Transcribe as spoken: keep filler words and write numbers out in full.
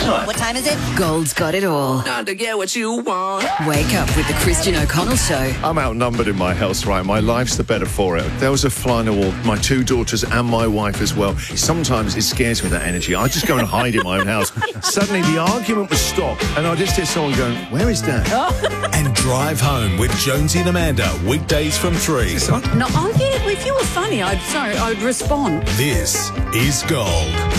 time. What time is it? Gold's got it all. Time to get what you want. Wake up with the Christian O'Connell Show. I'm outnumbered in my house, right? My life's the better for it. There was a fly on the wall, my two daughters and my wife as well. Sometimes it scares me, that energy. I just go and hide in my own house. Suddenly the argument was stopped, and I just hear someone going, "Where is Dad?" And Drive Home with Jonesy and Amanda, weekdays from three. No, oh yeah, if you were funny, I'd sorry, I'd respond. This is Gold.